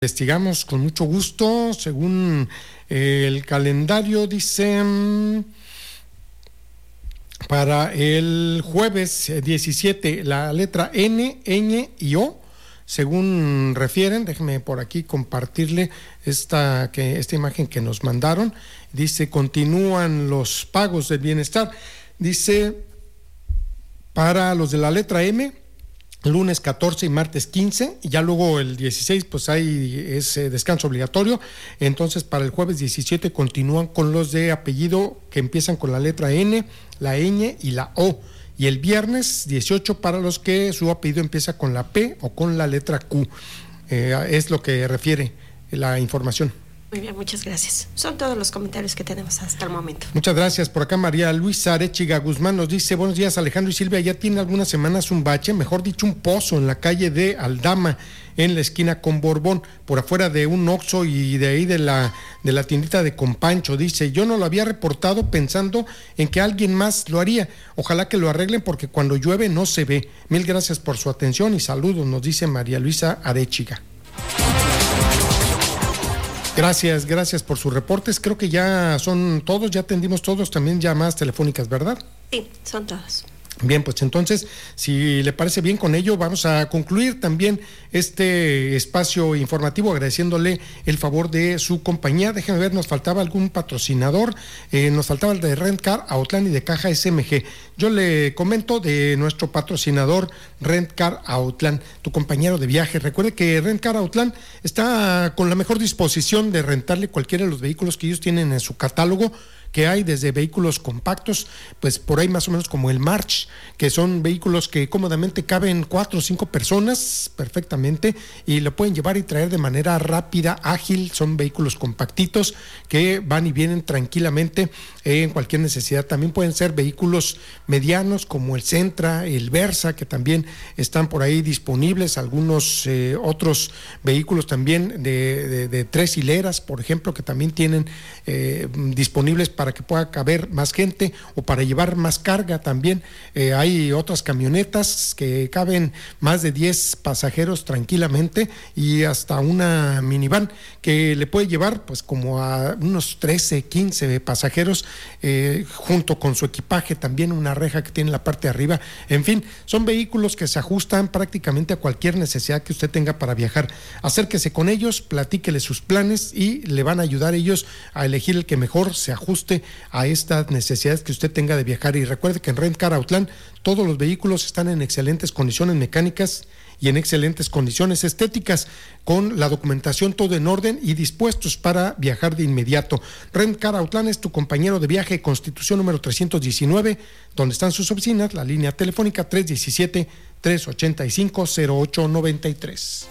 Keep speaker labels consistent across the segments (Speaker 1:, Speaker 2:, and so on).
Speaker 1: Investigamos con mucho gusto. Según el calendario, dice para el jueves 17 la letra N, ñ y O, según refieren. Déjenme por aquí compartirle esta imagen que nos mandaron. Dice: continúan los pagos del bienestar. Dice para los de la letra M, lunes 14 y martes 15, y ya luego el 16 pues hay ese descanso obligatorio. Entonces para el jueves 17 continúan con los de apellido que empiezan con la letra N, la ñ y la O, y el viernes 18 para los que su apellido empieza con la P o con la letra Q. Es lo que refiere la información.
Speaker 2: Muy bien, muchas gracias. Son todos los comentarios que tenemos hasta el momento.
Speaker 1: Muchas gracias. Por acá María Luisa Arechiga Guzmán nos dice: buenos días Alejandro y Silvia, ya tiene algunas semanas un bache, mejor dicho un pozo en la calle de Aldama, en la esquina con Borbón, por afuera de un Oxxo y de ahí de la tiendita de Compancho. Dice: yo no lo había reportado pensando en que alguien más lo haría. Ojalá que lo arreglen porque cuando llueve no se ve. Mil gracias por su atención y saludos, nos dice María Luisa Arechiga. Gracias por sus reportes. Creo que ya son todos, ya atendimos todos, también llamadas telefónicas, ¿verdad?
Speaker 2: Sí, son todos.
Speaker 1: Bien, pues entonces, si le parece bien, con ello vamos a concluir también este espacio informativo, agradeciéndole el favor de su compañía. Déjenme ver, nos faltaba algún patrocinador, nos faltaba el de Rent Car Autlán y de Caja SMG. Yo le comento de nuestro patrocinador Rent Car Autlán, tu compañero de viaje. Recuerde que Rent Car Autlán está con la mejor disposición de rentarle cualquiera de los vehículos que ellos tienen en su catálogo, que hay desde vehículos compactos, pues por ahí más o menos como el March, que son vehículos que cómodamente caben 4 o 5 personas perfectamente y lo pueden llevar y traer de manera rápida, ágil. Son vehículos compactitos que van y vienen tranquilamente en cualquier necesidad. También pueden ser vehículos medianos como el Sentra, el Versa, que también están por ahí disponibles. Algunos otros vehículos también de 3 hileras, por ejemplo, que también tienen disponibles para que pueda caber más gente o para llevar más carga también. Hay otras camionetas que caben más de 10 pasajeros tranquilamente, y hasta una minivan que le puede llevar pues como a unos 13, 15 pasajeros, junto con su equipaje, también una reja que tiene en la parte de arriba. En fin, son vehículos que se ajustan prácticamente a cualquier necesidad que usted tenga para viajar. Acérquese con ellos, platíquele sus planes y le van a ayudar ellos a elegir el que mejor se ajuste a estas necesidades que usted tenga de viajar. Y recuerde que en Rent Car Autlán todos los vehículos están en excelentes condiciones mecánicas y en excelentes condiciones estéticas, con la documentación todo en orden y dispuestos para viajar de inmediato. Rent Car Autlán es tu compañero de viaje, Constitución número 319, donde están sus oficinas, la línea telefónica 317-385-0893.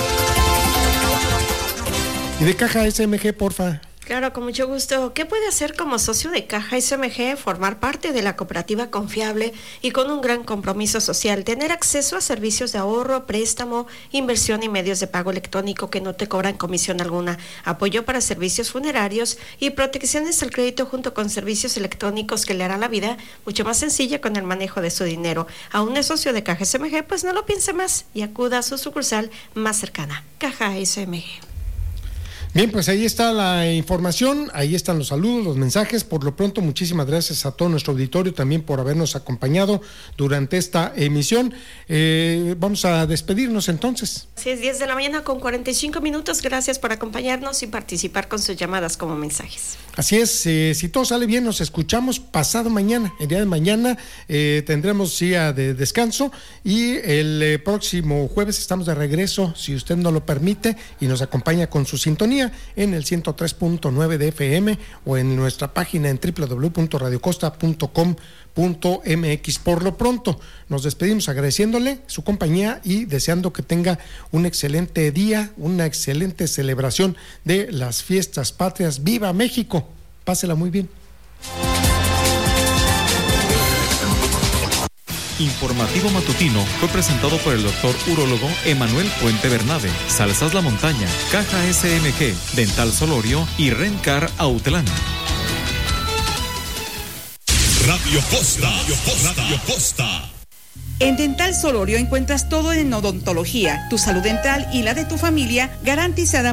Speaker 1: Y de Caja SMG, porfa.
Speaker 2: Claro, con mucho gusto. ¿Qué puede hacer como socio de Caja SMG? Formar parte de la cooperativa confiable y con un gran compromiso social. Tener acceso a servicios de ahorro, préstamo, inversión y medios de pago electrónico que no te cobran comisión alguna. Apoyo para servicios funerarios y protecciones al crédito, junto con servicios electrónicos que le harán la vida mucho más sencilla con el manejo de su dinero. ¿Aún es socio de Caja SMG? Pues no lo piense más y acuda a su sucursal más cercana. Caja SMG.
Speaker 1: Bien, pues ahí está la información, ahí están los saludos, los mensajes. Por lo pronto, muchísimas gracias a todo nuestro auditorio también por habernos acompañado durante esta emisión. Vamos a despedirnos entonces.
Speaker 2: Así es, 10 de la mañana con 45 minutos. Gracias por acompañarnos y participar con sus llamadas como mensajes.
Speaker 1: Así es, si todo sale bien, nos escuchamos pasado mañana. El día de mañana tendremos día de descanso y el próximo jueves estamos de regreso, si usted nos lo permite y nos acompaña con su sintonía en el 103.9 de FM o en nuestra página en www.radiocosta.com.mx. Por lo pronto, nos despedimos agradeciéndole su compañía y deseando que tenga un excelente día, una excelente celebración de las fiestas patrias. ¡Viva México! Pásela muy bien.
Speaker 3: Informativo matutino fue presentado por el doctor urólogo Emanuel Puente Bernabe, Salsas La Montaña, Caja SMG, Dental Solorio y Rent Car Autlán.
Speaker 4: Radio Costa. En Dental Solorio encuentras todo en odontología, tu salud dental y la de tu familia garantizada